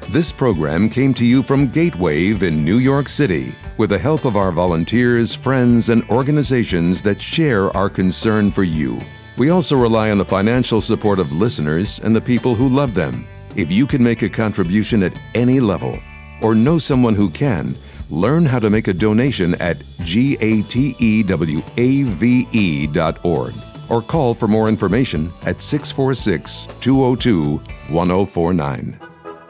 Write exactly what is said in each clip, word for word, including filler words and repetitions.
This program came to you from Gatewave in New York City with the help of our volunteers, friends, and organizations that share our concern for you. We also rely on the financial support of listeners and the people who love them. If you can make a contribution at any level or know someone who can, learn how to make a donation at gatewave dot org or call for more information at six four six, two zero two, one zero four nine.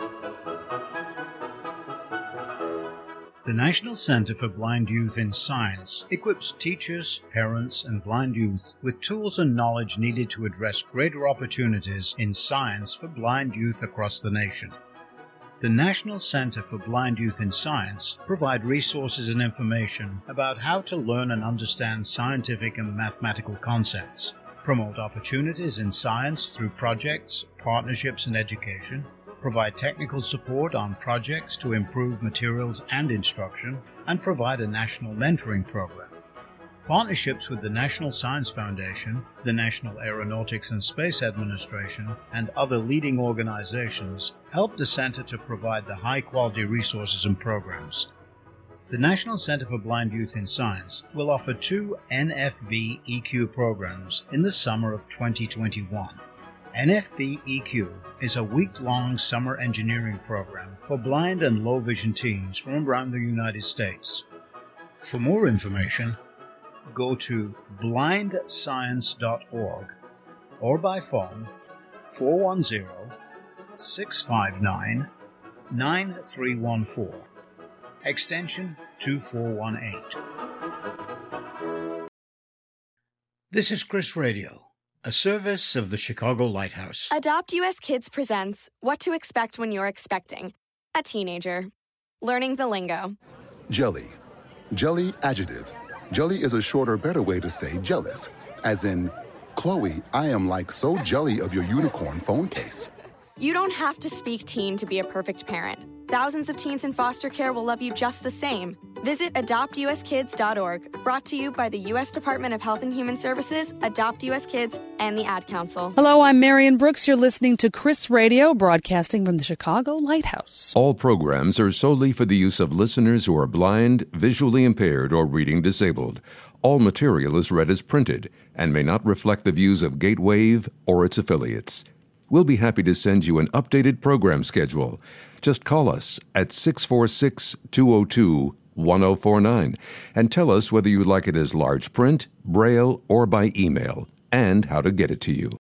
The National Center for Blind Youth in Science equips teachers, parents, and blind youth with tools and knowledge needed to address greater opportunities in science for blind youth across the nation. The National Center for Blind Youth in Science provide resources and information about how to learn and understand scientific and mathematical concepts, promote opportunities in science through projects, partnerships, and education, provide technical support on projects to improve materials and instruction, and provide a national mentoring program. Partnerships with the National Science Foundation, the National Aeronautics and Space Administration, and other leading organizations help the Center to provide the high-quality resources and programs. The National Center for Blind Youth in Science will offer two N F B E Q programs in the summer of twenty twenty-one. N F B E Q is a week-long summer engineering program for blind and low-vision teens from around the United States. For more information, go to blind science dot org or by phone four one zero, six five nine, nine three one four, extension two four one eight. This is Chris Radio, a service of the Chicago Lighthouse. Adopt U S Kids presents What to Expect When You're Expecting a Teenager. Learning the lingo. Jelly. Jelly adjective. Jelly is a shorter, better way to say jealous. As in, Chloe, I am like so jelly of your unicorn phone case. You don't have to speak teen to be a perfect parent. Thousands of teens in foster care will love you just the same. Visit adopt u s kids dot org, brought to you by the U S Department of Health and Human Services, Adopt U S Kids, and the Ad Council. Hello, I'm Marion Brooks. You're listening to Chris Radio, broadcasting from the Chicago Lighthouse. All programs are solely for the use of listeners who are blind, visually impaired, or reading disabled. All material is read as printed and may not reflect the views of Gatewave or its affiliates. We'll be happy to send you an updated program schedule. Just call us at six four six, two zero two, one zero four nine and tell us whether you like it as large print, braille, or by email, and how to get it to you.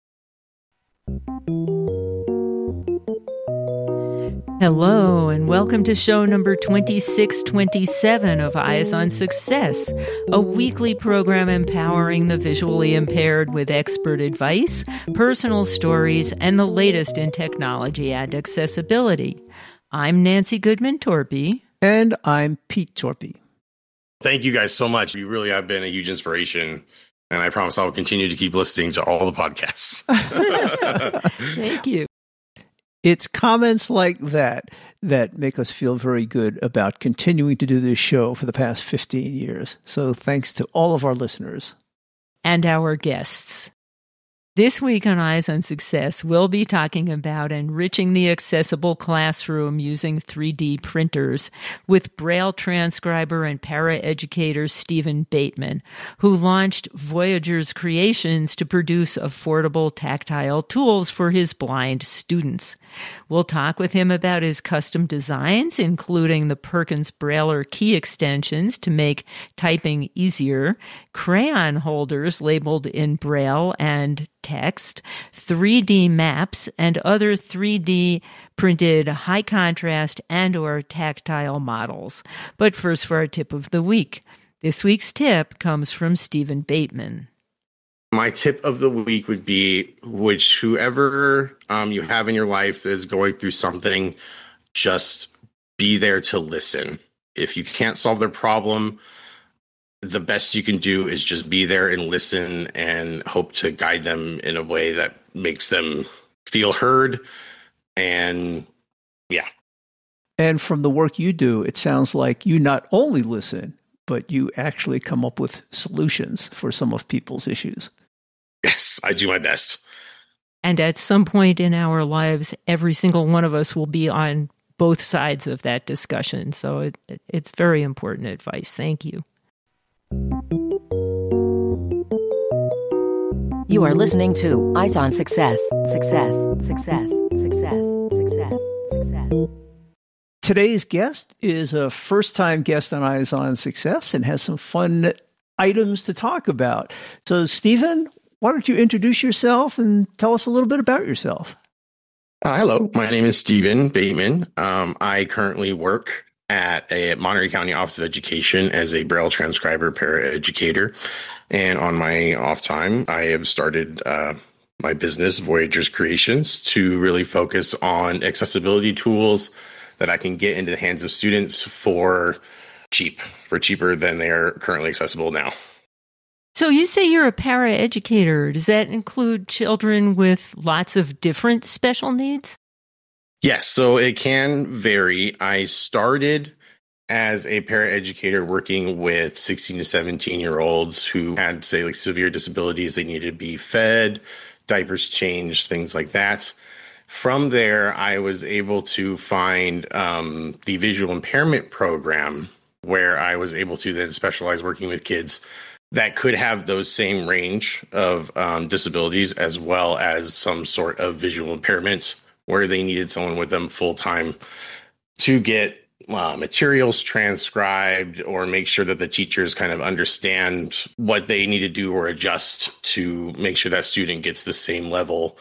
Hello, and welcome to show number twenty-six twenty-seven of Eyes on Success, a weekly program empowering the visually impaired with expert advice, personal stories, and the latest in technology and accessibility. I'm Nancy Goodman-Torpy. And I'm Pete Torpy. Thank you guys so much. You really have been a huge inspiration, and I promise I'll continue to keep listening to all the podcasts. Thank you. It's comments like that that make us feel very good about continuing to do this show for the past fifteen years. So thanks to all of our listeners. And our guests. This week on Eyes on Success, we'll be talking about enriching the accessible classroom using three D printers with Braille transcriber and paraeducator Stephen Bateman, who launched Voyagers Creations to produce affordable tactile tools for his blind students. We'll talk with him about his custom designs, including the Perkins Brailler key extensions to make typing easier, crayon holders labeled in Braille and text, three D maps, and other three D printed high contrast and or tactile models. But first for our tip of the week. This week's tip comes from Stephen Bateman. My tip of the week would be, which whoever um, you have in your life is going through something, just be there to listen. If you can't solve their problem, the best you can do is just be there and listen and hope to guide them in a way that makes them feel heard. And yeah. And from the work you do, it sounds like you not only listen, but you actually come up with solutions for some of people's issues. Yes, I do my best. And at some point in our lives, every single one of us will be on both sides of that discussion. So it, it's very important advice. Thank you. You are listening to Eyes on Success. Success, success, success, success, success. Today's guest is a first-time guest on Eyes on Success and has some fun items to talk about. So, Stephen, why don't you introduce yourself and tell us a little bit about yourself? Uh, hello, my name is Stephen Bateman. Um, I currently work at a Monterey County Office of Education as a Braille transcriber paraeducator. And on my off time, I have started uh, my business, Voyagers Creations, to really focus on accessibility tools that I can get into the hands of students for cheap, for cheaper than they are currently accessible now. So you say you're a paraeducator. Does that include children with lots of different special needs? Yes, so it can vary. I started as a paraeducator working with sixteen to seventeen year olds who had, say, like severe disabilities. They needed to be fed, diapers changed, things like that. From there, I was able to find um, the visual impairment program, where I was able to then specialize working with kids that could have those same range of um, disabilities, as well as some sort of visual impairment, where they needed someone with them full time to get uh, materials transcribed or make sure that the teachers kind of understand what they need to do or adjust to make sure that student gets the same level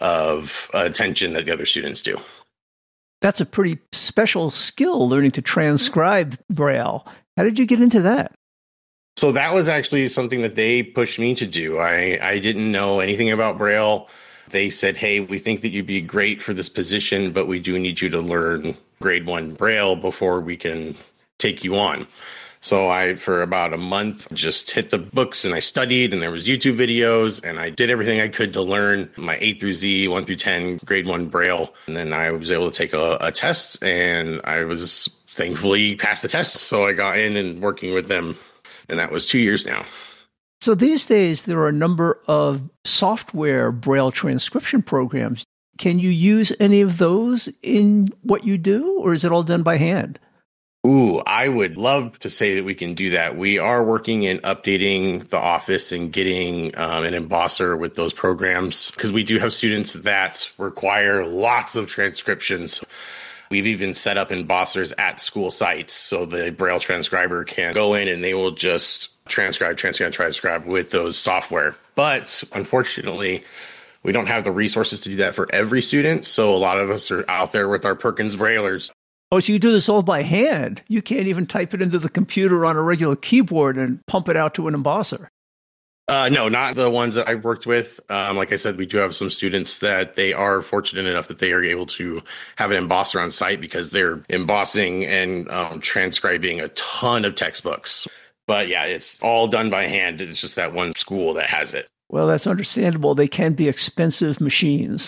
of attention that the other students do. That's a pretty special skill, learning to transcribe Braille. How did you get into that? So that was actually something that they pushed me to do. I, I didn't know anything about Braille. They said, hey, we think that you'd be great for this position, but we do need you to learn grade one Braille before we can take you on. So I, for about a month, just hit the books and I studied, and there was YouTube videos, and I did everything I could to learn my A through Z, one through ten, grade one Braille. And then I was able to take a, a test, and I was thankfully passed the test. So I got in and working with them, and that was two years now. So these days, there are a number of software Braille transcription programs. Can you use any of those in what you do, or is it all done by hand? Ooh, I would love to say that we can do that. We are working in updating the office and getting um, an embosser with those programs, because we do have students that require lots of transcriptions. We've even set up embossers at school sites so the Braille transcriber can go in and they will just transcribe, transcribe, transcribe with those software. But unfortunately, we don't have the resources to do that for every student. So a lot of us are out there with our Perkins Braillers. Oh, so you do this all by hand. You can't even type it into the computer on a regular keyboard and pump it out to an embosser. Uh, no, not the ones that I've worked with. Um, like I said, we do have some students that they are fortunate enough that they are able to have an embosser on site because they're embossing and um, transcribing a ton of textbooks. But yeah, it's all done by hand. It's just that one school that has it. Well, that's understandable. They can be expensive machines.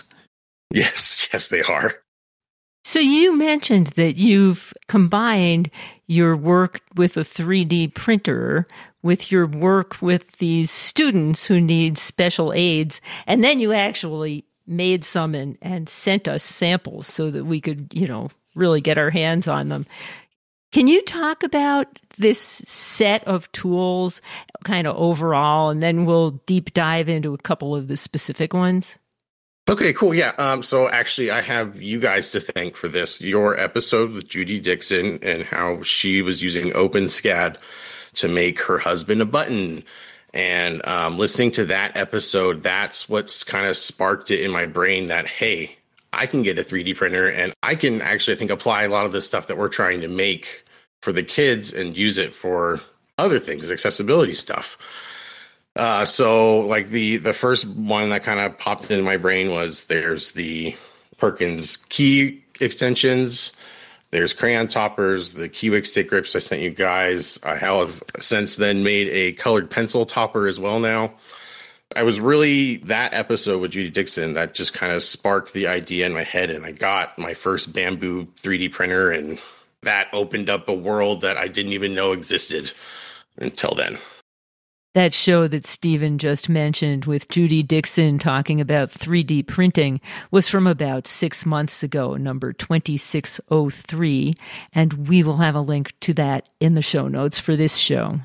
Yes, yes, they are. So you mentioned that you've combined your work with a three D printer with your work with these students who need special aids, and then you actually made some and, and sent us samples so that we could, you know, really get our hands on them. Can you talk about this set of tools kind of overall, and then we'll deep dive into a couple of the specific ones? Okay, cool. Yeah. Um, so actually, I have you guys to thank for this. Your episode with Judy Dixon and how she was using OpenSCAD to make her husband a button. And um, listening to that episode, that's what's kind of sparked it in my brain that, hey, I can get a three D printer and I can actually, I think, apply a lot of the stuff that we're trying to make for the kids and use it for other things, accessibility stuff. Uh, so like the, the first one that kind of popped into my brain was there's the Perkins key extensions, there's crayon toppers, the Keywick stick grips I sent you guys. I have since then made a colored pencil topper as well now. I was really, that episode with Judy Dixon, that just kind of sparked the idea in my head, and I got my first Bamboo three D printer, and that opened up a world that I didn't even know existed until then. That show that Stephen just mentioned with Judy Dixon talking about three D printing was from about six months ago, number twenty-six oh three, and we will have a link to that in the show notes for this show.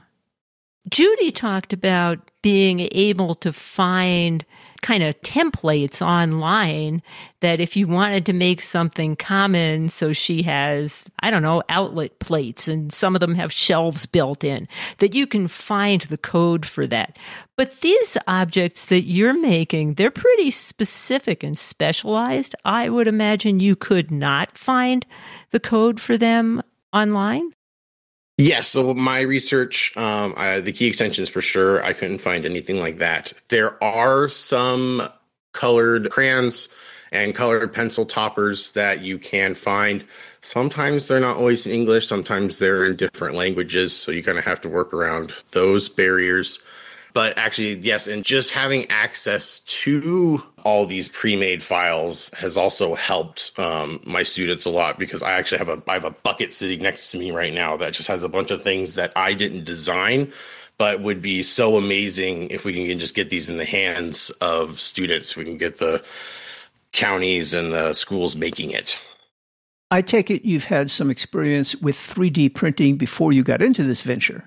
Judy talked about being able to find kind of templates online that if you wanted to make something common, so she has, I don't know, outlet plates, and some of them have shelves built in, that you can find the code for that. But these objects that you're making, they're pretty specific and specialized. I would imagine you could not find the code for them online. Yes. So my research, um, I, the key extensions for sure, I couldn't find anything like that. There are some colored crayons and colored pencil toppers that you can find. Sometimes they're not always in English. Sometimes they're in different languages. So you kind of have to work around those barriers. But actually, yes, and just having access to all these pre-made files has also helped um, my students a lot, because I actually have a I have a bucket sitting next to me right now that just has a bunch of things that I didn't design, but would be so amazing if we can just get these in the hands of students. We can get the counties and the schools making it. I take it you've had some experience with three D printing before you got into this venture.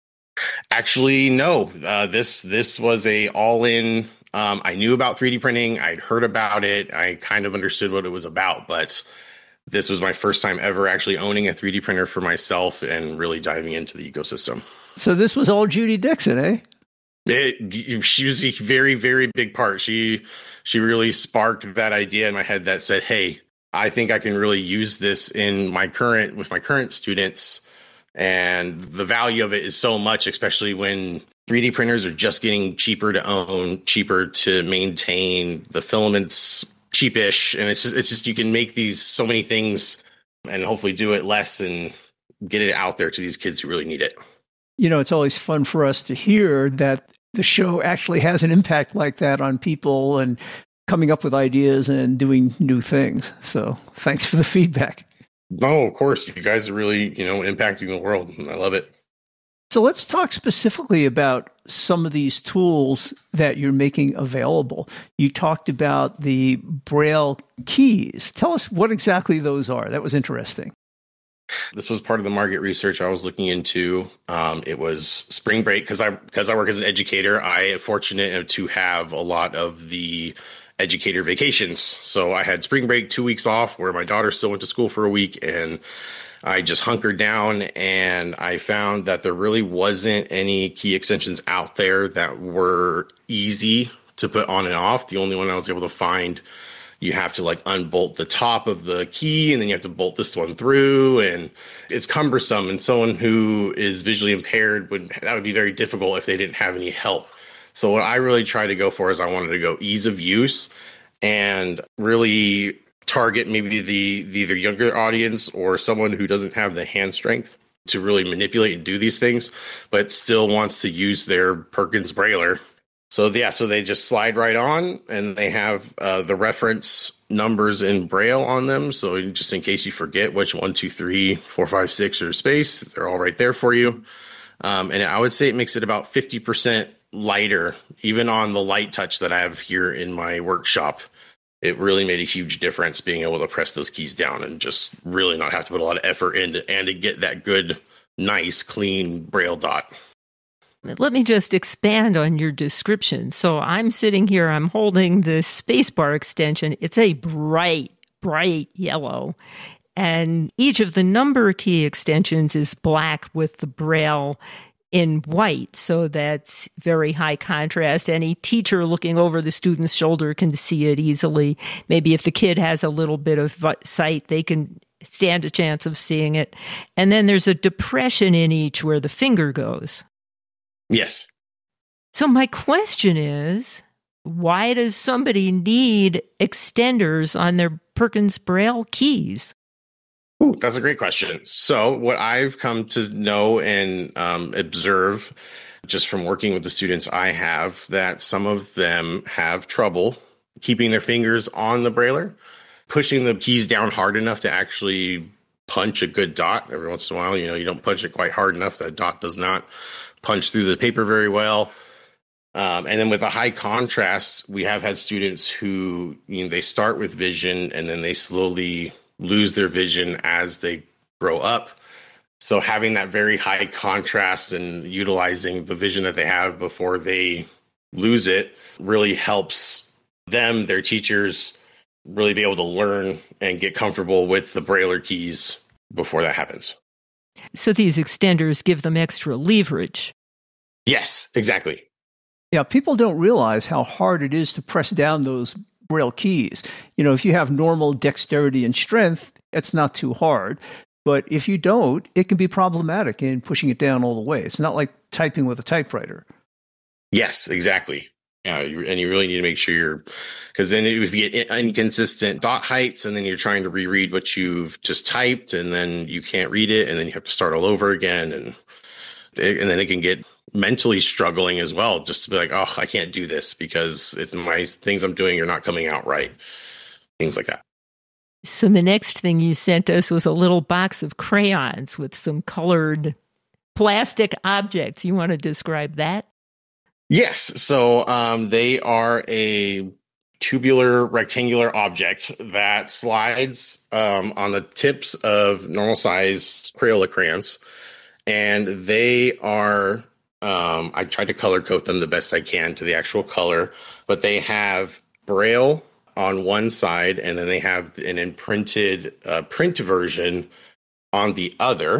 Actually, no. Uh, this this was a all-in. Um, I knew about three D printing. I'd heard about it. I kind of understood what it was about, but this was my first time ever actually owning a three D printer for myself and really diving into the ecosystem. So this was all Judy Dixon, eh? It, she was a very, very big part. She she really sparked that idea in my head that said, "Hey, I think I can really use this in my current with my current students." And the value of it is so much, especially when three D printers are just getting cheaper to own, cheaper to maintain, the filaments cheapish. And it's just, it's just, you can make these so many things and hopefully do it less and get it out there to these kids who really need it. You know, it's always fun for us to hear that the show actually has an impact like that on people and coming up with ideas and doing new things. So thanks for the feedback. No, of course. You guys are really, you know, impacting the world. I love it. So let's talk specifically about some of these tools that you're making available. You talked about the Braille keys. Tell us what exactly those are. That was interesting. This was part of the market research I was looking into. Um, it was spring break because I because I work as an educator. I am fortunate to have a lot of the educator vacations. So I had spring break, two weeks off where my daughter still went to school for a week, and I just hunkered down and I found that there really wasn't any key extensions out there that were easy to put on and off. The only one I was able to find, you have to like unbolt the top of the key and then you have to bolt this one through, and it's cumbersome. And someone who is visually impaired would, that would be very difficult if they didn't have any help. So what I really tried to go for is I wanted to go ease of use and really target maybe the, the either younger audience or someone who doesn't have the hand strength to really manipulate and do these things, but still wants to use their Perkins Brailler. So yeah, so they just slide right on, and they have uh, the reference numbers in Braille on them. So just in case you forget which one, two, three, four, five, six are space, they're all right there for you. Um, and I would say it makes it about fifty percent lighter, even on the light touch that I have here in my workshop. It really made a huge difference being able to press those keys down and just really not have to put a lot of effort into and to get that good, nice, clean Braille dot. Let me just expand on your description. So I'm sitting here, I'm holding the spacebar extension. It's a bright, bright yellow. And each of the number key extensions is black with the Braille in white, so that's very high contrast. Any teacher looking over the student's shoulder can see it easily. Maybe if the kid has a little bit of sight, they can stand a chance of seeing it. And then there's a depression in each where the finger goes. Yes. So my question is, why does somebody need extenders on their Perkins Braille keys? Ooh, that's a great question. So what I've come to know and um, observe just from working with the students I have, that some of them have trouble keeping their fingers on the Brailler, pushing the keys down hard enough to actually punch a good dot. Every once in a while, you know, you don't punch it quite hard enough, that dot does not punch through the paper very well. Um, and then with a high contrast, we have had students who, you know, they start with vision and then they slowly lose their vision as they grow up. So having that very high contrast and utilizing the vision that they have before they lose it really helps them, their teachers, really be able to learn and get comfortable with the Brailler keys before that happens. So these extenders give them extra leverage. Yes, exactly. Yeah, people don't realize how hard it is to press down those Braille keys. You know, if you have normal dexterity and strength, it's not too hard. But if you don't, it can be problematic in pushing it down all the way. It's not like typing with a typewriter. Yes, exactly. Yeah, you, and you really need to make sure you're, because then if you get inconsistent dot heights and then you're trying to reread what you've just typed and then you can't read it and then you have to start all over again. And, and then it can get mentally struggling as well, just to be like, oh, I can't do this because it's my things I'm doing are not coming out right. Things like that. So the next thing you sent us was a little box of crayons with some colored plastic objects. You want to describe that? Yes. So um, they are a tubular rectangular object that slides um, on the tips of normal size Crayola crayons. And they are, um, I tried to color code them the best I can to the actual color, but they have Braille on one side, and then they have an imprinted uh, print version on the other.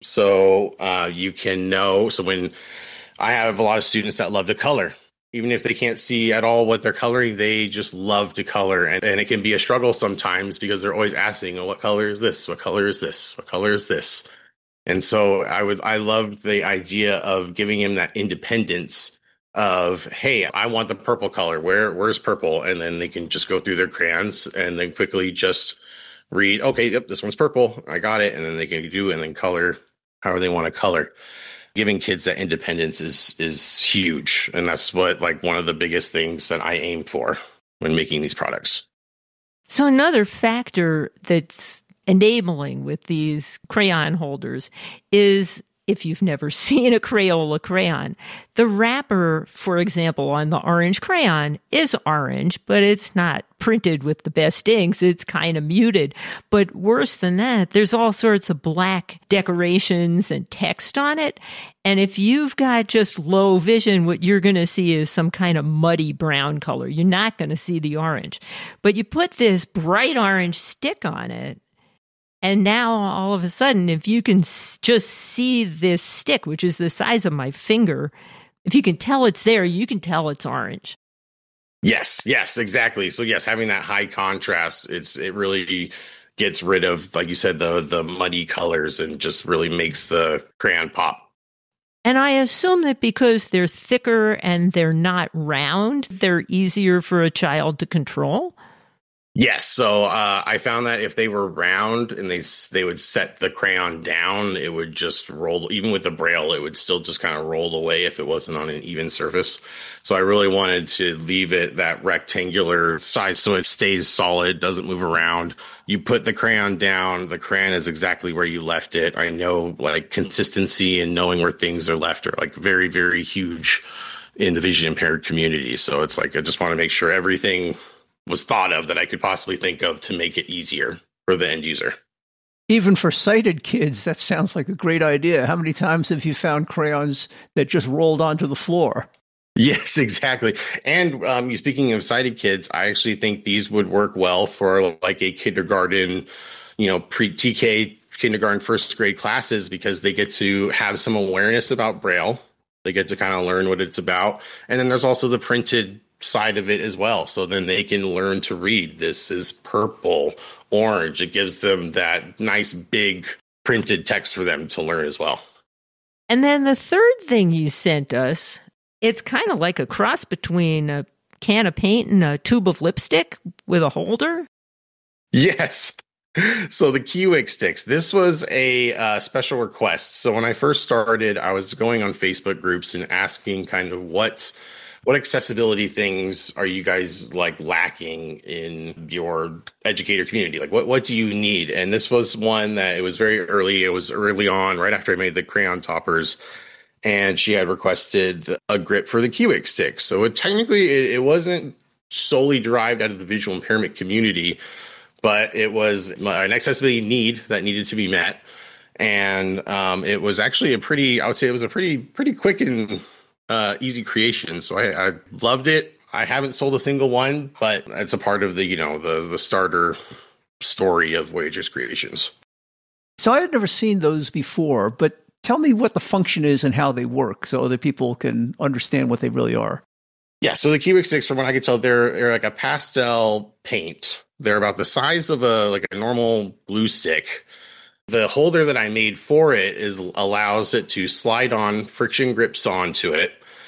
So uh, you can know, so when I have a lot of students that love to color, even if they can't see at all what they're coloring, they just love to color. And, and it can be a struggle sometimes because they're always asking, oh, what color is this? What color is this? What color is this? And so I would, I loved the idea of giving him that independence of, hey, I want the purple color. Where, where's purple? And then they can just go through their crayons and then quickly just read, okay, yep, this one's purple. I got it. And then they can do and then color however they want to color. Giving kids that independence is, is huge. And that's what, like, one of the biggest things that I aim for when making these products. So another factor that's enabling with these crayon holders is, if you've never seen a Crayola crayon, the wrapper, for example, on the orange crayon is orange, but it's not printed with the best inks. It's kind of muted. But worse than that, there's all sorts of black decorations and text on it. And if you've got just low vision, what you're going to see is some kind of muddy brown color. You're not going to see the orange. But you put this bright orange stick on it, and now, all of a sudden, if you can s- just see this stick, which is the size of my finger, if you can tell it's there, you can tell it's orange. Yes, yes, exactly. So yes, having that high contrast, it's it really gets rid of, like you said, the the muddy colors and just really makes the crayon pop. And I assume that because they're thicker and they're not round, they're easier for a child to control. Yes. So uh, I found that if they were round and they they would set the crayon down, it would just roll. Even with the Braille, it would still just kind of roll away if it wasn't on an even surface. So I really wanted to leave it that rectangular size so it stays solid, doesn't move around. You put the crayon down, the crayon is exactly where you left it. I know, like, consistency and knowing where things are left are like very, very huge in the vision impaired community. So it's like I just want to make sure everything was thought of that I could possibly think of to make it easier for the end user. Even for sighted kids, that sounds like a great idea. How many times have you found crayons that just rolled onto the floor? Yes, exactly. And um, speaking of sighted kids, I actually think these would work well for like a kindergarten, you know, pre-T K, kindergarten, first grade classes, because they get to have some awareness about Braille. They get to kind of learn what it's about. And then there's also the printed side of it as well. So then they can learn to read. This is purple, orange. It gives them that nice big printed text for them to learn as well. And then the third thing you sent us, it's kind of like a cross between a can of paint and a tube of lipstick with a holder. Yes. So the Kiwik sticks, this was a uh, special request. So when I first started, I was going on Facebook groups and asking kind of what's What accessibility things are you guys like lacking in your educator community? Like what, what do you need? And this was one that it was very early. It was early on, right after I made the crayon toppers. and she had requested a grip for the Kiwik stick. So it, technically, it, it wasn't solely derived out of the visual impairment community, but it was an accessibility need that needed to be met. And um, it was actually a pretty, I would say it was a pretty, pretty quick and uh, easy creation. So I, I loved it. I haven't sold a single one, but it's a part of the, you know, the the starter story of Voyager's creations. So I had never seen those before, but tell me what the function is and how they work so other people can understand what they really are. Yeah, so the Kiwik sticks, from what I can tell, they're, they're like a pastel paint. They're about the size of a like a normal glue stick. The holder that I made for it is allows it to slide on, friction grips onto it,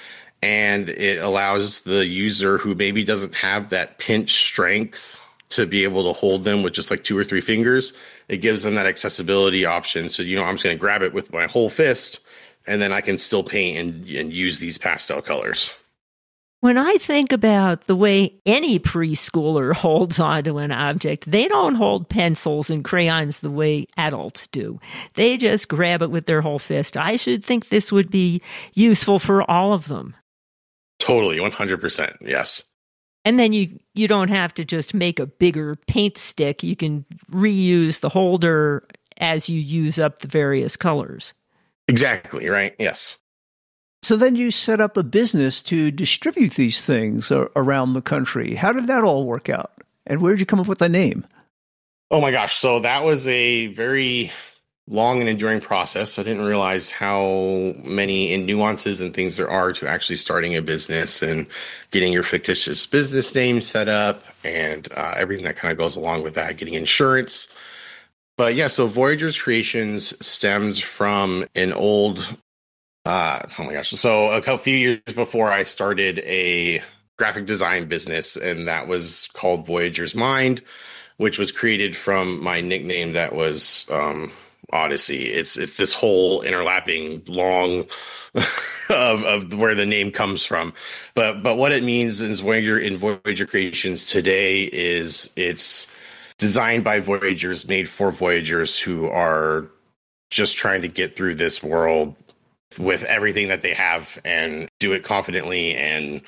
and it allows the user who maybe doesn't have that pinch strength to be able to hold them with just like two or three fingers. It gives them that accessibility option. So, you know, I'm just going to grab it with my whole fist, and then I can still paint and, and use these pastel colors. When I think about the way any preschooler holds onto an object, they don't hold pencils and crayons the way adults do. They just grab it with their whole fist. I should think this would be useful for all of them. Totally, one hundred percent, yes. And then you, you don't have to just make a bigger paint stick. You can reuse the holder as you use up the various colors. Exactly, right? Yes. So then you set up a business to distribute these things around the country. How did that all work out? And where did you come up with the name? Oh my gosh. So that was a very long and enduring process. I didn't realize how many nuances and things there are to actually starting a business and getting your fictitious business name set up and uh, everything that kind of goes along with that, getting insurance. But yeah, so Voyager's Creations stems from an old, uh, oh my gosh. So a couple few years before I started a graphic design business, and that was called Voyager's Mind, which was created from my nickname that was, um, Odyssey. It's it's this whole interlapping long of, of where the name comes from. But but what it means is Voyager in Voyager Creations today is it's designed by Voyagers, made for Voyagers who are just trying to get through this world with everything that they have and do it confidently and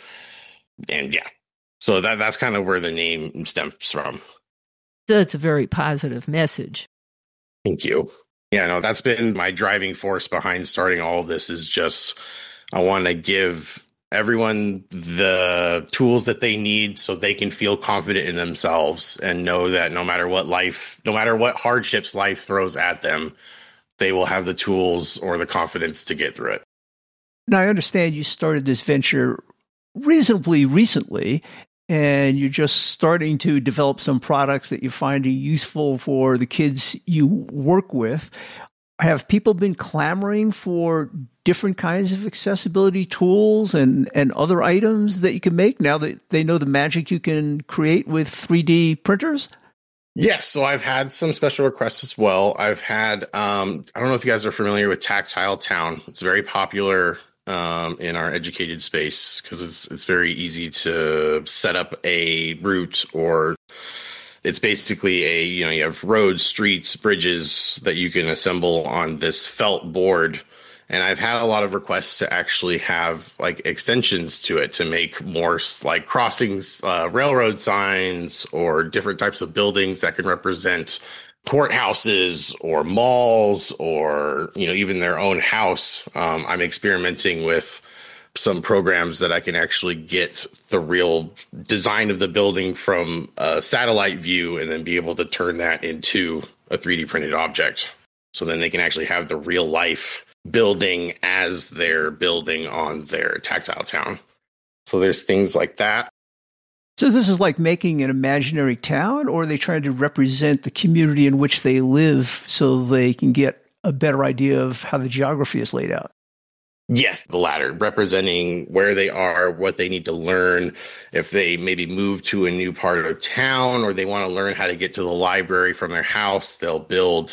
and yeah. So that that's kind of where the name stems from. That's a very positive message. Thank you. Yeah, no, that's been my driving force behind starting all of this is just I want to give everyone the tools that they need so they can feel confident in themselves and know that no matter what life, no matter what hardships life throws at them, they will have the tools or the confidence to get through it. Now, I understand you started this venture reasonably recently, and you're just starting to develop some products that you find useful for the kids you work with. Have people been clamoring for different kinds of accessibility tools and, and other items that you can make now that they know the magic you can create with three D printers? Yes, so I've had some special requests as well. I've had, um, I don't know if you guys are familiar with Tactile Town. It's very popular Um, in our educated space because it's it's very easy to set up a route, or it's basically a, you know, you have roads, streets, bridges that you can assemble on this felt board. And I've had a lot of requests to actually have like extensions to it to make more like crossings, uh, railroad signs, or different types of buildings that can represent courthouses or malls, or, you know, even their own house. Um, I'm experimenting with some programs that I can actually get the real design of the building from a satellite view and then be able to turn that into a three D printed object. So then they can actually have the real life building as they're building on their Tactile Town. So there's things like that. So this is like making an imaginary town, or are they trying to represent the community in which they live so they can get a better idea of how the geography is laid out? Yes, the latter, representing where they are, what they need to learn. If they maybe move to a new part of town, or they want to learn how to get to the library from their house, they'll build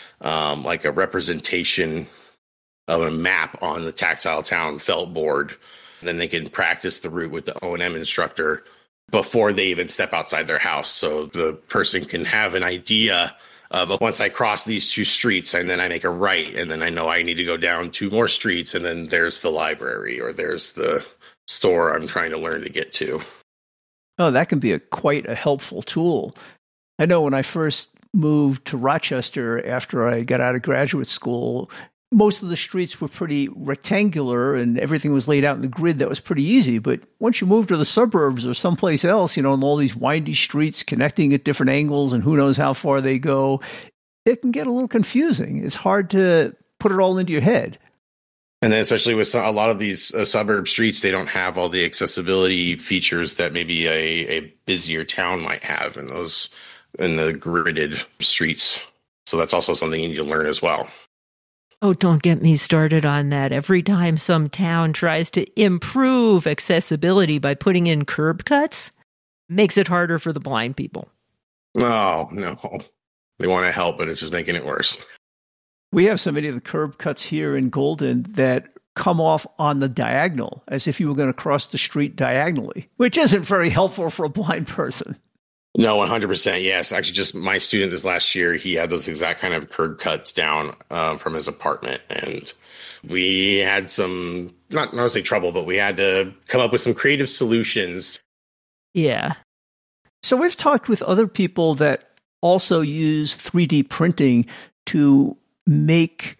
um, like a representation of a map on the Tactile Town felt board. Then they can practice the route with the O and M instructor before they even step outside their house. So the person can have an idea of once I cross these two streets and then I make a right and then I know I need to go down two more streets and then there's the library or there's the store I'm trying to learn to get to. Oh, that can be a quite a helpful tool. I know when I first moved to Rochester after I got out of graduate school, most of the streets were pretty rectangular and everything was laid out in the grid. That was pretty easy. But once you move to the suburbs or someplace else, you know, and all these windy streets connecting at different angles and who knows how far they go, it can get a little confusing. It's hard to put it all into your head. And then especially with a lot of these uh, suburb streets, they don't have all the accessibility features that maybe a, a busier town might have in those in the gridded streets. So that's also something you need to learn as well. Oh, don't get me started on that. Every time some town tries to improve accessibility by putting in curb cuts, makes it harder for the blind people. Oh, no. They want to help, but it's just making it worse. We have so many of the curb cuts here in Golden that come off on the diagonal, as if you were going to cross the street diagonally, which isn't very helpful for a blind person. No, one hundred percent. Yes. Actually, just my student this last year, he had those exact kind of curb cuts down um, from his apartment. And we had some, not, not to say trouble, but we had to come up with some creative solutions. Yeah. So we've talked with other people that also use three D printing to make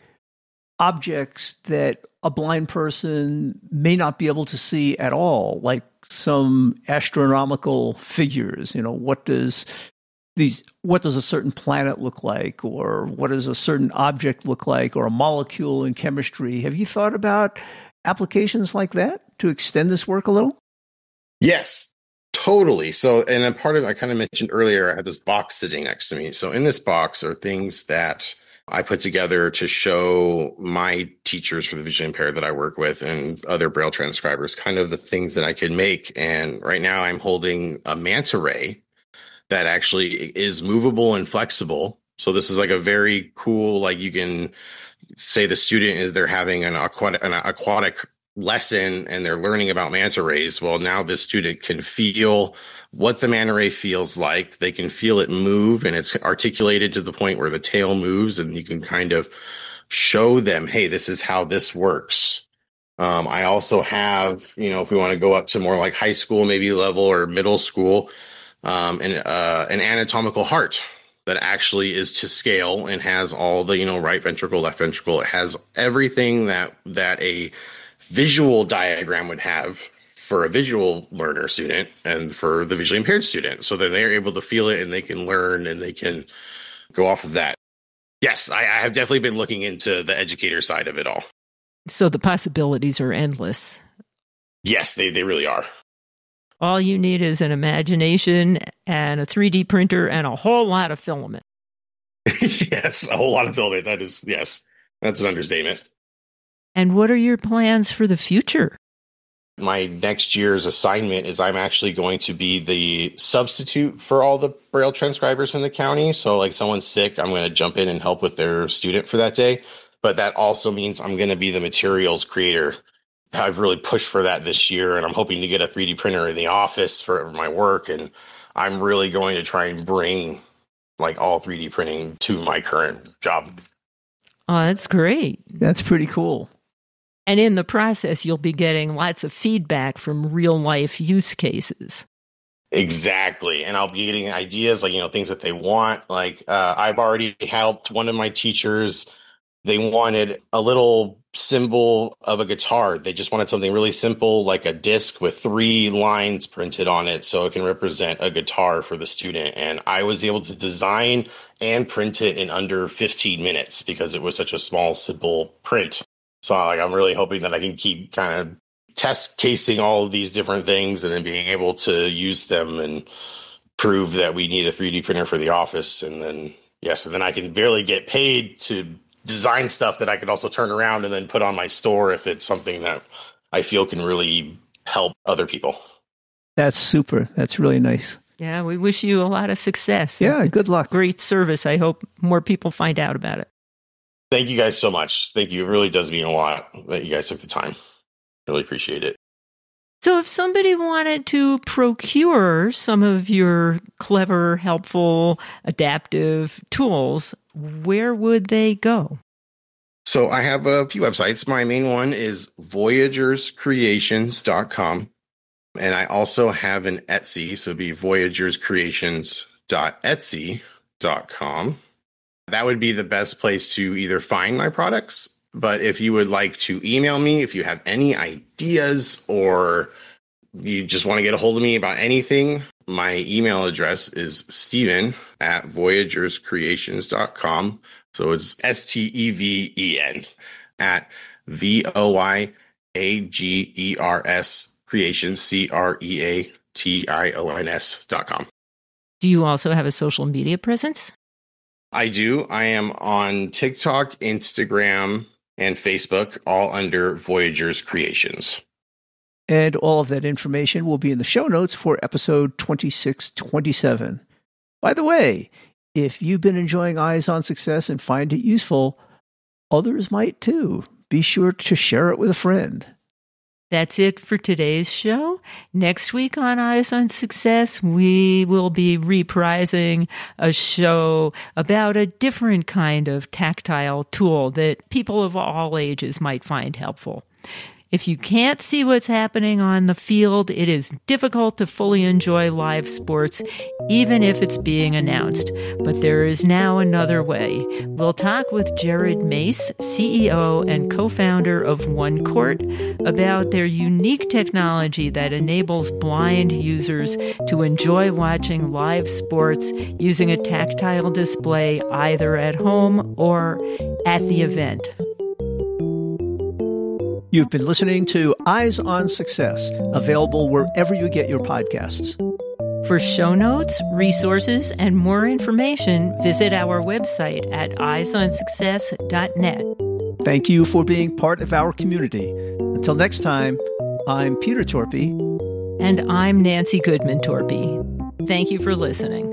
objects that a blind person may not be able to see at all, like some astronomical figures. You know, what does these, what does a certain planet look like, or what does a certain object look like, or a molecule in chemistry? Have you thought about applications like that to extend this work a little? Yes, totally. So, and a part of, I kind of mentioned earlier, I had this box sitting next to me. So in this box are things that I put together to show my teachers for the visually impaired that I work with and other Braille transcribers, kind of the things that I can make. And right now I'm holding a manta ray that actually is movable and flexible. So this is like a very cool, like you can say the student is, they're having an aquatic, an aquatic lesson and they're learning about manta rays. Well, now this student can feel what the manta ray feels like. They can feel it move, and it's articulated to the point where the tail moves, and you can kind of show them, hey, this is how this works. Um, I also have, you know, if we want to go up to more like high school, maybe level or middle school, um, an, uh, an anatomical heart that actually is to scale and has all the, you know, right ventricle, left ventricle. It has everything that, that a visual diagram would have for a visual learner student and for the visually impaired student, so that they're able to feel it and they can learn and they can go off of that. Yes, I, I have definitely been looking into the educator side of it all. So the possibilities are endless. Yes, they, they really are. All you need is an imagination and a three D printer and a whole lot of filament. Yes, a whole lot of filament. That is, yes, that's an understatement. And what are your plans for the future? My next year's assignment is I'm actually going to be the substitute for all the Braille transcribers in the county. So like someone's sick, I'm going to jump in and help with their student for that day. But that also means I'm going to be the materials creator. I've really pushed for that this year, and I'm hoping to get a three D printer in the office for my work. And I'm really going to try and bring like all three D printing to my current job. Oh, that's great. That's pretty cool. And in the process, you'll be getting lots of feedback from real life use cases. Exactly. And I'll be getting ideas, like, you know, things that they want. Like uh, I've already helped one of my teachers. They wanted a little symbol of a guitar. They just wanted something really simple, like a disc with three lines printed on it so it can represent a guitar for the student. And I was able to design and print it in under fifteen minutes because it was such a small, simple print. So like, I'm really hoping that I can keep kind of test casing all of these different things and then being able to use them and prove that we need a three D printer for the office. And then, yes, and then I can barely get paid to design stuff that I could also turn around and then put on my store if it's something that I feel can really help other people. That's super. That's really nice. Yeah, we wish you a lot of success. Yeah, it's good luck. Great service. I hope more people find out about it. Thank you guys so much. Thank you. It really does mean a lot that you guys took the time. Really appreciate it. So if somebody wanted to procure some of your clever, helpful, adaptive tools, where would they go? So I have a few websites. My main one is voyagers creations dot com. And I also have an Etsy, so it'd be voyagers creations dot etsy dot com. That would be the best place to either find my products. But if you would like to email me, if you have any ideas or you just want to get a hold of me about anything, my email address is Steven at voyagers creations dot com. So it's S T E V E N at V O Y A G E R S creations, C R E A T I O N S dot com. Do you also have a social media presence? I do. I am on TikTok, Instagram, and Facebook, all under Voyagers Creations. And all of that information will be in the show notes for episode twenty-six twenty-seven. By the way, if you've been enjoying Eyes on Success and find it useful, others might too. Be sure to share it with a friend. That's it for today's show. Next week on Eyes on Success, we will be reprising a show about a different kind of tactile tool that people of all ages might find helpful. If you can't see what's happening on the field, it is difficult to fully enjoy live sports, even if it's being announced. But there is now another way. We'll talk with Jared Mace, C E O and co-founder of One Court, about their unique technology that enables blind users to enjoy watching live sports using a tactile display either at home or at the event. You've been listening to Eyes on Success, available wherever you get your podcasts. For show notes, resources, and more information, visit our website at eyes on success dot net. Thank you for being part of our community. Until next time, I'm Peter Torpy. And I'm Nancy Goodman Torpy. Thank you for listening.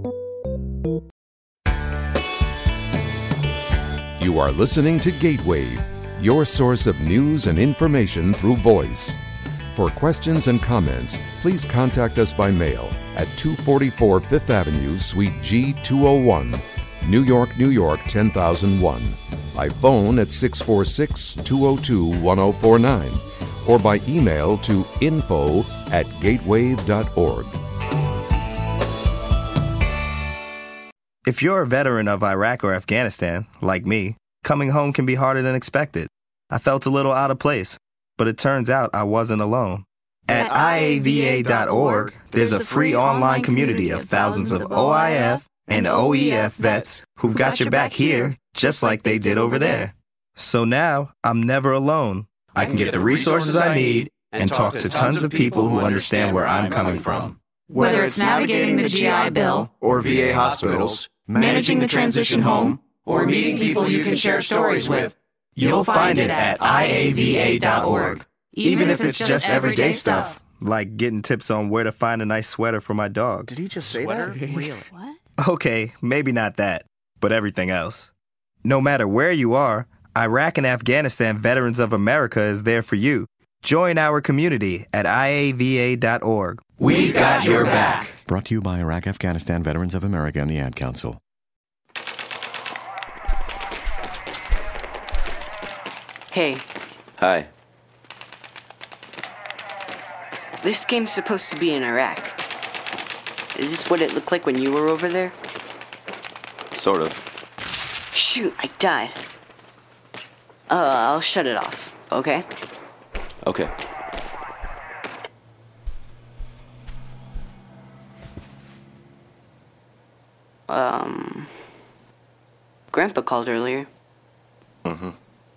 You are listening to Gatewave, your source of news and information through voice. For questions and comments, please contact us by mail at two forty-four Fifth Avenue, Suite G two oh one, New York, New York ten thousand one, by phone at six four six, two oh two, one oh four nine, or by email to info at gatewave dot org. If you're a veteran of Iraq or Afghanistan, like me, coming home can be harder than expected. I felt a little out of place, but it turns out I wasn't alone. At I A V A dot org, there's a free online community of thousands of O I F and O E F vets who've got your back here, just like they did over there. So now, I'm never alone. I can get the resources I need and talk to tons of people who understand where I'm coming from. Whether it's navigating the G I Bill, or V A hospitals, managing the transition home, or meeting people you can share stories with, you'll find it at I A V A dot org. Even if it's just everyday stuff. Like getting tips on where to find a nice sweater for my dog. Did he just say Sweater? that? Really? What? Okay, maybe not that, but everything else. No matter where you are, Iraq and Afghanistan Veterans of America is there for you. Join our community at I A V A dot org. We've got your back. Brought to you by Iraq Afghanistan Veterans of America and the Ad Council. Hey. Hi. This game's supposed to be in Iraq. Is this what it looked like when you were over there? Sort of. Shoot, I died. Uh, I'll shut it off, okay? Okay. Um... Grandpa called earlier. Mm-hmm.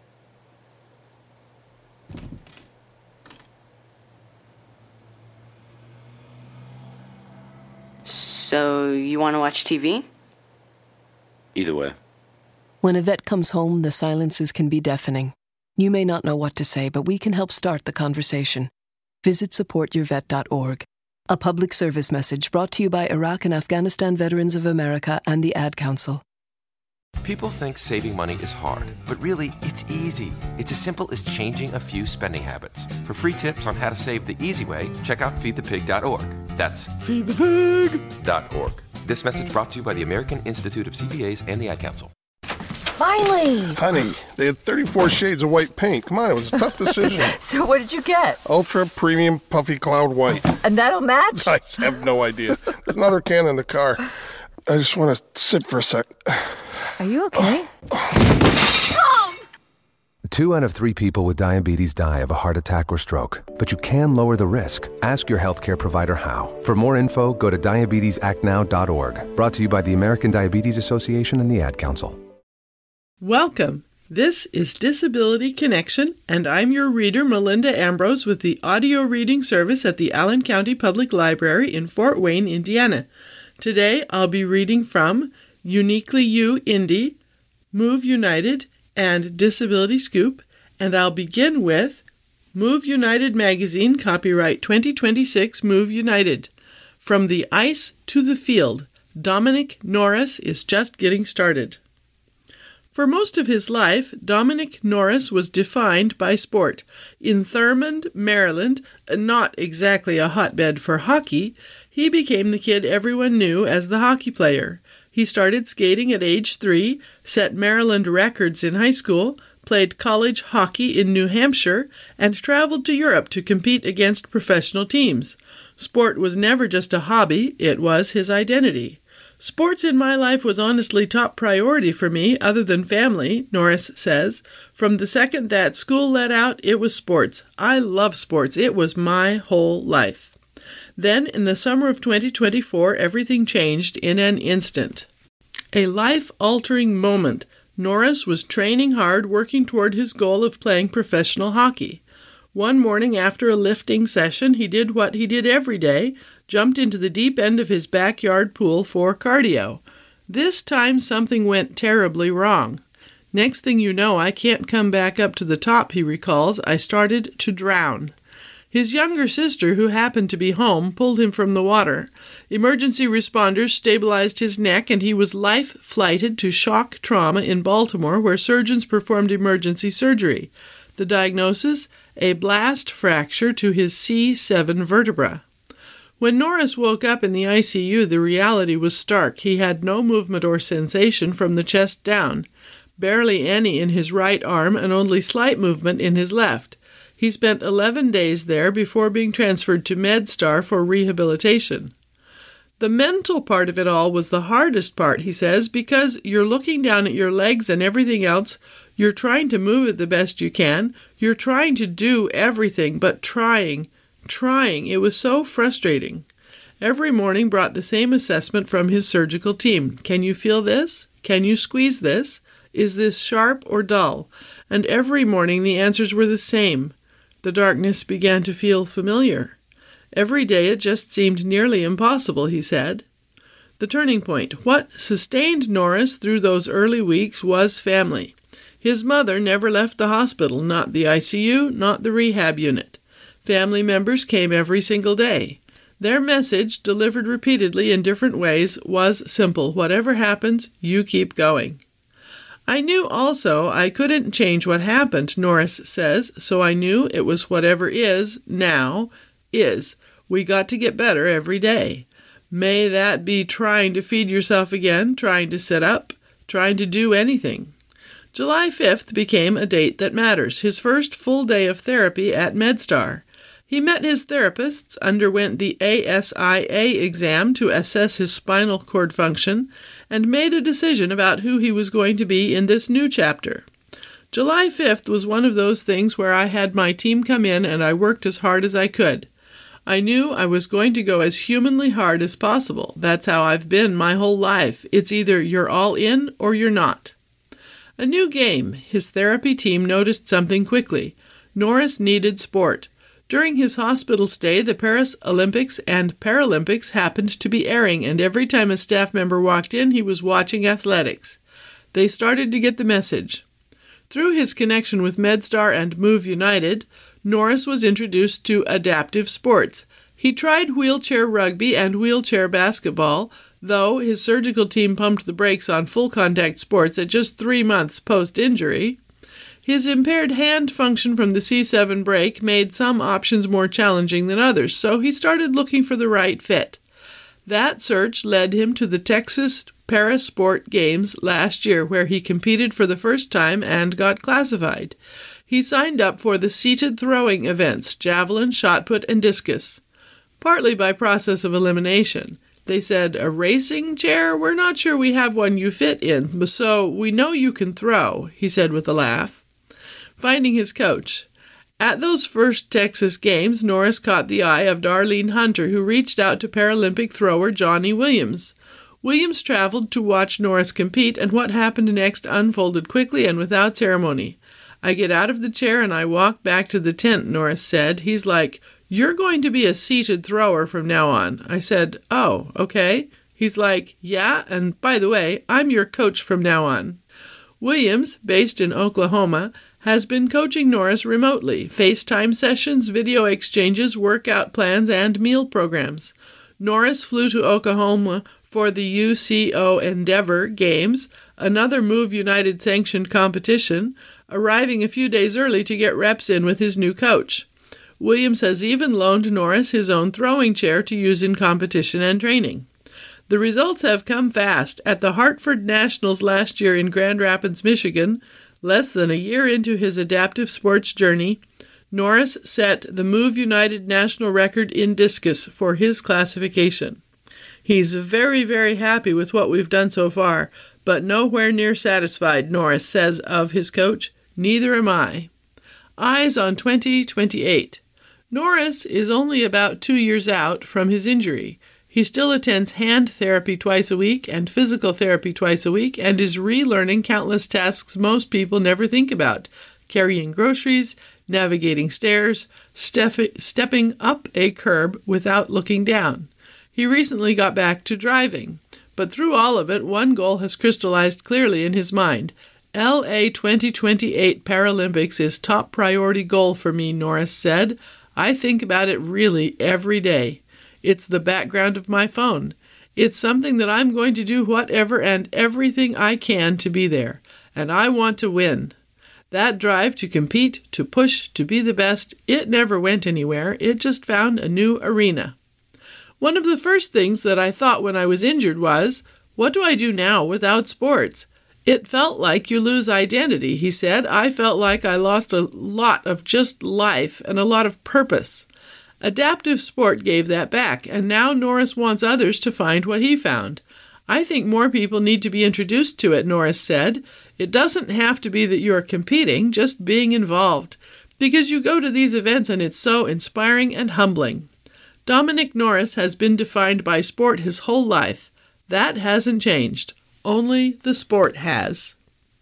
So, you want to watch T V? Either way. When a vet comes home, the silences can be deafening. You may not know what to say, but we can help start the conversation. Visit support your vet dot org. A public service message brought to you by Iraq and Afghanistan Veterans of America and the Ad Council. People think saving money is hard, but really, it's easy. It's as simple as changing a few spending habits. For free tips on how to save the easy way, check out feed the pig dot org. That's feed the pig dot org. This message brought to you by the American Institute of C P As and the Ad Council. Finally! Honey, they had thirty-four shades of white paint. Come on, it was a tough decision. So what did you get? Ultra Premium Puffy Cloud White. And that'll match? I have no idea. There's another can in the car. I just want to sit for a sec. Are you okay? Two out of three people with diabetes die of a heart attack or stroke. But you can lower the risk. Ask your healthcare provider how. For more info, go to diabetes act now dot org. Brought to you by the American Diabetes Association and the Ad Council. Welcome. This is Disability Connection, and I'm your reader, Melinda Ambrose, with the audio reading service at the Allen County Public Library in Fort Wayne, Indiana. Today, I'll be reading from Uniquely You Indie, Move United, and Disability Scoop, and I'll begin with Move United Magazine, copyright twenty twenty-six, Move United. From the ice to the field, Dominic Norris is just getting started. For most of his life, Dominic Norris was defined by sport. In Thurmond, Maryland, not exactly a hotbed for hockey, he became the kid everyone knew as the hockey player. He started skating at age three, set Maryland records in high school, played college hockey in New Hampshire, and traveled to Europe to compete against professional teams. Sport was never just a hobby, it was his identity. Sports in my life was honestly top priority for me, other than family, Norris says. From the second that school let out, it was sports. I love sports. It was my whole life. Then, in the summer of twenty twenty-four, everything changed in an instant. A life-altering moment. Norris was training hard, working toward his goal of playing professional hockey. One morning after a lifting session, he did what he did every day, jumped into the deep end of his backyard pool for cardio. This time something went terribly wrong. Next thing you know, I can't come back up to the top, he recalls. I started to drown. His younger sister, who happened to be home, pulled him from the water. Emergency responders stabilized his neck, and he was life-flighted to shock trauma in Baltimore, where surgeons performed emergency surgery. The diagnosis? A blast fracture to his C seven vertebra. When Norris woke up in the I C U, the reality was stark. He had no movement or sensation from the chest down, barely any in his right arm, and only slight movement in his left. He spent eleven days there before being transferred to MedStar for rehabilitation. The mental part of it all was the hardest part, he says, because you're looking down at your legs and everything else. You're trying to move it the best you can. You're trying to do everything, but trying, trying. It was so frustrating. Every morning brought the same assessment from his surgical team. Can you feel this? Can you squeeze this? Is this sharp or dull? And every morning the answers were the same. The darkness began to feel familiar. Every day it just seemed nearly impossible, he said. The turning point. What sustained Norris through those early weeks was family. His mother never left the hospital, not the I C U, not the rehab unit. Family members came every single day. Their message, delivered repeatedly in different ways, was simple. Whatever happens, you keep going. I knew also I couldn't change what happened, Norris says, so I knew it was whatever is, now, is. We got to get better every day. May that be trying to feed yourself again, trying to sit up, trying to do anything. July fifth became a date that matters, his first full day of therapy at MedStar. He met his therapists, underwent the A S I A exam to assess his spinal cord function, and made a decision about who he was going to be in this new chapter. July fifth was one of those things where I had my team come in and I worked as hard as I could. I knew I was going to go as humanly hard as possible. That's how I've been my whole life. It's either you're all in or you're not. A new game. His therapy team noticed something quickly. Norris needed sport. During his hospital stay, the Paris Olympics and Paralympics happened to be airing, and every time a staff member walked in, he was watching athletics. They started to get the message. Through his connection with MedStar and Move United, Norris was introduced to adaptive sports. He tried wheelchair rugby and wheelchair basketball, Though his surgical team pumped the brakes on full-contact sports at just three months post-injury, his impaired hand function from the C seven break made some options more challenging than others, so he started looking for the right fit. That search led him to the Texas Parasport Games last year, where he competed for the first time and got classified. He signed up for the seated throwing events, javelin, shot put, and discus, partly by process of elimination. They said, "A racing chair? We're not sure we have one you fit in, so we know you can throw," he said with a laugh. Finding his coach. At those first Texas Games, Norris caught the eye of Darlene Hunter, who reached out to Paralympic thrower Johnny Williams. Williams traveled to watch Norris compete, and what happened next unfolded quickly and without ceremony. "I get out of the chair and I walk back to the tent," Norris said. He's like, "You're going to be a seated thrower from now on." I said, "Oh, okay." He's like, "Yeah, and by the way, I'm your coach from now on." Williams, based in Oklahoma, has been coaching Norris remotely, FaceTime sessions, video exchanges, workout plans, and meal programs. Norris flew to Oklahoma for the U C O Endeavor Games, another Move United sanctioned competition, arriving a few days early to get reps in with his new coach. Williams has even loaned Norris his own throwing chair to use in competition and training. The results have come fast. At the Hartford Nationals last year in Grand Rapids, Michigan, less than a year into his adaptive sports journey, Norris set the Move United national record in discus for his classification. He's very, very happy with what we've done so far, but nowhere near satisfied, Norris says of his coach. Neither am I. Eyes on twenty twenty-eight. Norris is only about two years out from his injury. He still attends hand therapy twice a week and physical therapy twice a week and is relearning countless tasks most people never think about: carrying groceries, navigating stairs, step- stepping up a curb without looking down. He recently got back to driving, but through all of it, one goal has crystallized clearly in his mind. L A twenty twenty-eight Paralympics is top priority goal for me, Norris said. I think about it really every day. It's the background of my phone. It's something that I'm going to do whatever and everything I can to be there. And I want to win. That drive to compete, to push, to be the best, it never went anywhere. It just found a new arena. One of the first things that I thought when I was injured was, what do I do now without sports? It felt like you lose identity, he said. I felt like I lost a lot of just life and a lot of purpose. Adaptive sport gave that back, and now Norris wants others to find what he found. I think more people need to be introduced to it, Norris said. It doesn't have to be that you're competing, just being involved, because you go to these events and it's so inspiring and humbling. Dominic Norris has been defined by sport his whole life. That hasn't changed. Only the sport has.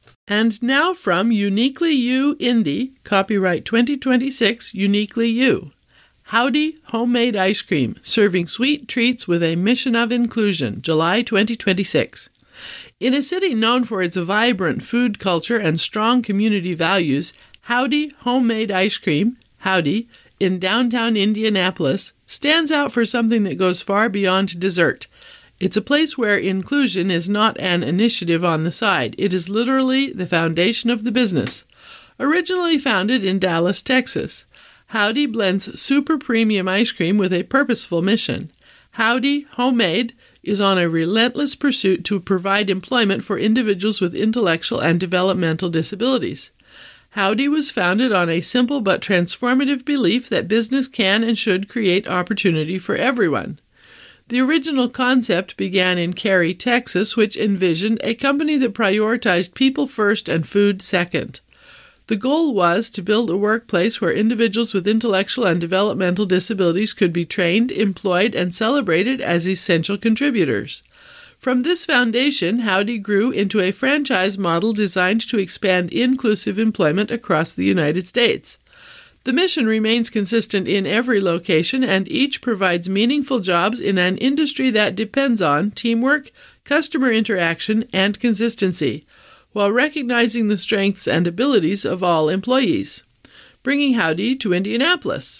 And now from Uniquely You Indie, copyright twenty twenty-six, Uniquely You. Howdy Homemade Ice Cream, serving sweet treats with a mission of inclusion, July twenty twenty-six. In a city known for its vibrant food culture and strong community values, Howdy Homemade Ice Cream, Howdy, in downtown Indianapolis, stands out for something that goes far beyond dessert. It's a place where inclusion is not an initiative on the side. It is literally the foundation of the business. Originally founded in Dallas, Texas, Howdy blends super premium ice cream with a purposeful mission. Howdy Homemade is on a relentless pursuit to provide employment for individuals with intellectual and developmental disabilities. Howdy was founded on a simple but transformative belief that business can and should create opportunity for everyone. The original concept began in Cary, Texas, which envisioned a company that prioritized people first and food second. The goal was to build a workplace where individuals with intellectual and developmental disabilities could be trained, employed, and celebrated as essential contributors. From this foundation, Howdy grew into a franchise model designed to expand inclusive employment across the United States. The mission remains consistent in every location, and each provides meaningful jobs in an industry that depends on teamwork, customer interaction, and consistency, while recognizing the strengths and abilities of all employees. Bringing Howdy to Indianapolis.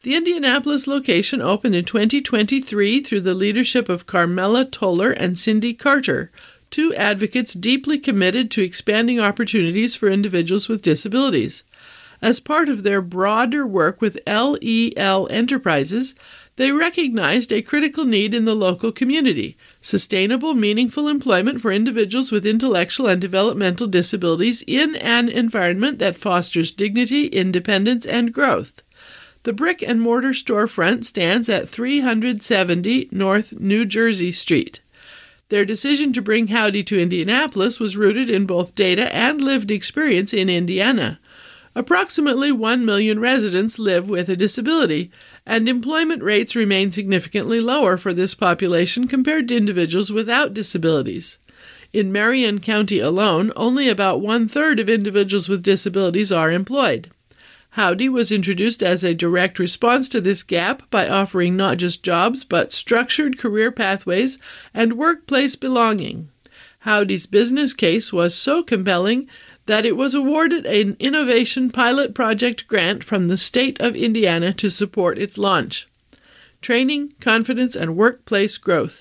The Indianapolis location opened in twenty twenty-three through the leadership of Carmela Toller and Cindy Carter, two advocates deeply committed to expanding opportunities for individuals with disabilities. As part of their broader work with L E L Enterprises, they recognized a critical need in the local community: sustainable, meaningful employment for individuals with intellectual and developmental disabilities in an environment that fosters dignity, independence, and growth. The brick-and-mortar storefront stands at three seventy North New Jersey Street. Their decision to bring Howdy to Indianapolis was rooted in both data and lived experience in Indiana. Approximately one million residents live with a disability, and employment rates remain significantly lower for this population compared to individuals without disabilities. In Marion County alone, only about one-third of individuals with disabilities are employed. Howdy was introduced as a direct response to this gap by offering not just jobs, but structured career pathways and workplace belonging. Howdy's business case was so compelling that it was awarded an Innovation Pilot Project grant from the state of Indiana to support its launch. Training, confidence, and workplace growth.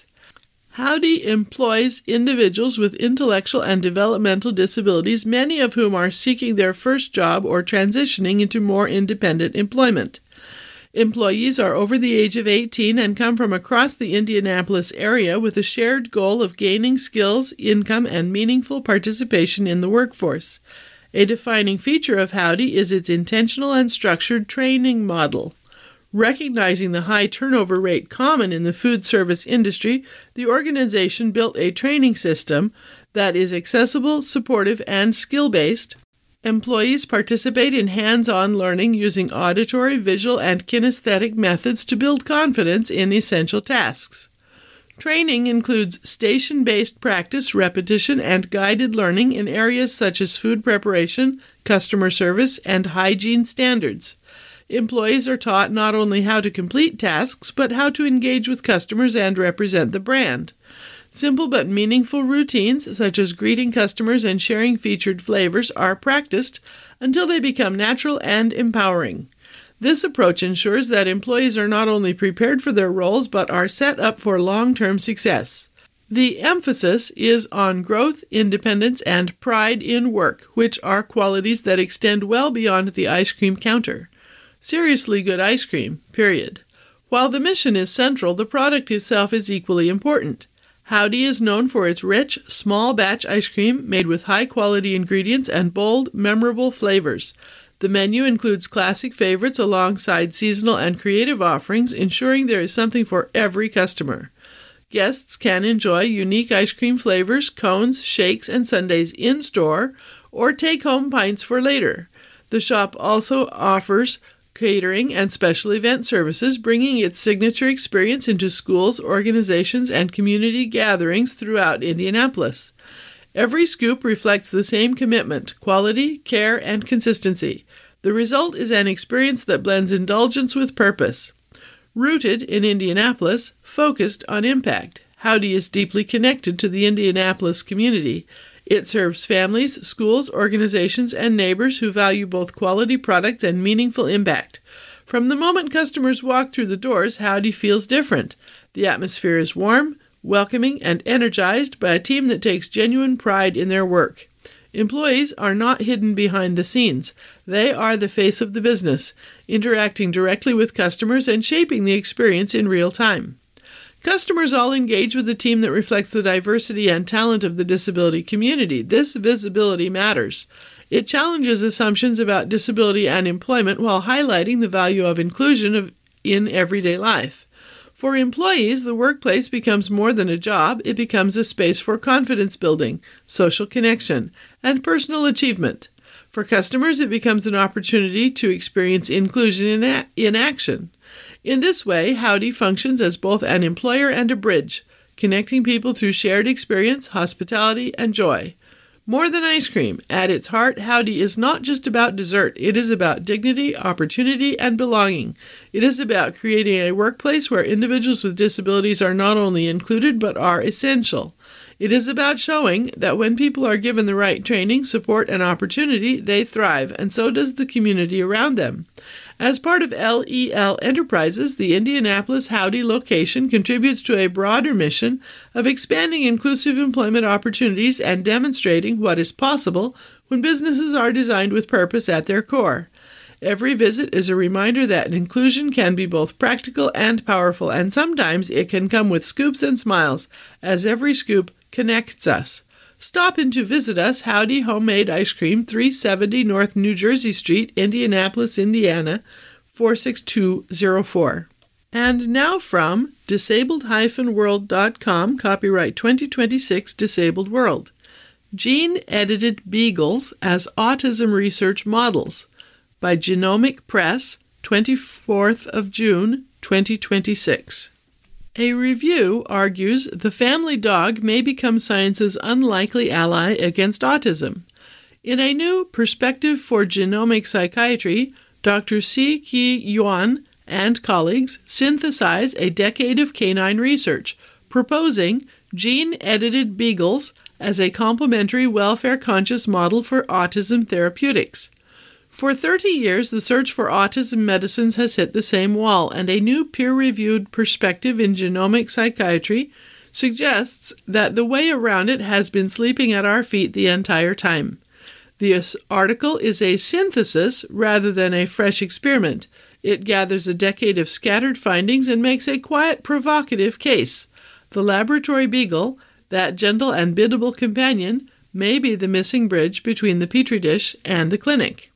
Howdy employs individuals with intellectual and developmental disabilities, many of whom are seeking their first job or transitioning into more independent employment. Employees are over the age of eighteen and come from across the Indianapolis area with a shared goal of gaining skills, income, and meaningful participation in the workforce. A defining feature of Howdy is its intentional and structured training model. Recognizing the high turnover rate common in the food service industry, the organization built a training system that is accessible, supportive, and skill-based. Employees participate in hands-on learning using auditory, visual, and kinesthetic methods to build confidence in essential tasks. Training includes station-based practice, repetition, and guided learning in areas such as food preparation, customer service, and hygiene standards. Employees are taught not only how to complete tasks, but how to engage with customers and represent the brand. Simple but meaningful routines, such as greeting customers and sharing featured flavors, are practiced until they become natural and empowering. This approach ensures that employees are not only prepared for their roles, but are set up for long-term success. The emphasis is on growth, independence, and pride in work, which are qualities that extend well beyond the ice cream counter. Seriously good ice cream, period. While the mission is central, the product itself is equally important. Howdy is known for its rich, small-batch ice cream made with high-quality ingredients and bold, memorable flavors. The menu includes classic favorites alongside seasonal and creative offerings, ensuring there is something for every customer. Guests can enjoy unique ice cream flavors, cones, shakes, and sundaes in-store, or take home pints for later. The shop also offers catering and special event services, bringing its signature experience into schools, organizations, and community gatherings throughout Indianapolis. Every scoop reflects the same commitment: quality, care, and consistency. The result is an experience that blends indulgence with purpose. Rooted in Indianapolis, focused on impact, Howdy is deeply connected to the Indianapolis community. It serves families, schools, organizations, and neighbors who value both quality products and meaningful impact. From the moment customers walk through the doors, Howdy feels different. The atmosphere is warm, welcoming, and energized by a team that takes genuine pride in their work. Employees are not hidden behind the scenes. They are the face of the business, interacting directly with customers and shaping the experience in real time. Customers all engage with a team that reflects the diversity and talent of the disability community. This visibility matters. It challenges assumptions about disability and employment while highlighting the value of inclusion of, in everyday life. For employees, the workplace becomes more than a job. It becomes a space for confidence building, social connection, and personal achievement. For customers, it becomes an opportunity to experience inclusion in, a- in action. In this way, Howdy functions as both an employer and a bridge, connecting people through shared experience, hospitality, and joy. More than ice cream, at its heart, Howdy is not just about dessert. It is about dignity, opportunity, and belonging. It is about creating a workplace where individuals with disabilities are not only included, but are essential. It is about showing that when people are given the right training, support, and opportunity, they thrive, and so does the community around them. As part of L E L Enterprises, the Indianapolis Howdy location contributes to a broader mission of expanding inclusive employment opportunities and demonstrating what is possible when businesses are designed with purpose at their core. Every visit is a reminder that inclusion can be both practical and powerful, and sometimes it can come with scoops and smiles, as every scoop connects us. Stop in to visit us, Howdy Homemade Ice Cream, three seventy North New Jersey Street, Indianapolis, Indiana, four six two zero four. And now from disabled dash world dot com, copyright twenty twenty-six, Disabled World. Gene-edited beagles as autism research models, by Genomic Press, twenty-fourth of June, twenty twenty-six. A review argues the family dog may become science's unlikely ally against autism. In a new Perspective for Genomic Psychiatry, Doctor Si-Ki Yuan and colleagues synthesize a decade of canine research, proposing gene-edited beagles as a complementary welfare-conscious model for autism therapeutics. For thirty years, the search for autism medicines has hit the same wall, and a new peer-reviewed perspective in genomic psychiatry suggests that the way around it has been sleeping at our feet the entire time. The article is a synthesis rather than a fresh experiment. It gathers a decade of scattered findings and makes a quiet, provocative case. The laboratory beagle, that gentle and biddable companion, may be the missing bridge between the petri dish and the clinic.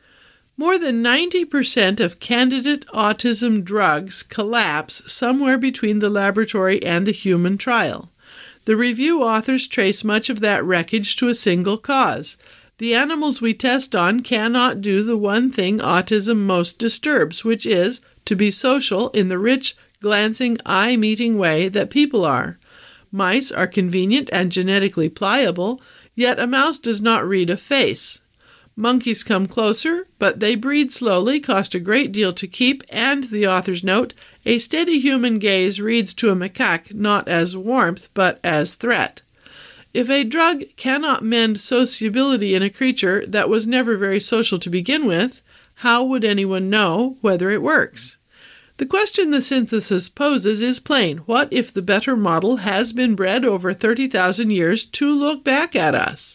More than ninety percent of candidate autism drugs collapse somewhere between the laboratory and the human trial. The review authors trace much of that wreckage to a single cause. The animals we test on cannot do the one thing autism most disturbs, which is to be social in the rich, glancing, eye-meeting way that people are. Mice are convenient and genetically pliable, yet a mouse does not read a face. Monkeys come closer, but they breed slowly, cost a great deal to keep, and, the authors note, a steady human gaze reads to a macaque not as warmth, but as threat. If a drug cannot mend sociability in a creature that was never very social to begin with, how would anyone know whether it works? The question the synthesis poses is plain. What if the better model has been bred over thirty thousand years to look back at us?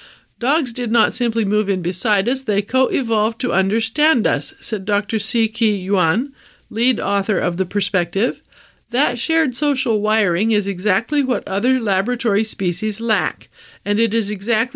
Dogs did not simply move in beside us, they co-evolved to understand us, said Doctor Si-Ki Yuan, lead author of The Perspective. That shared social wiring is exactly what other laboratory species lack, and it is exactly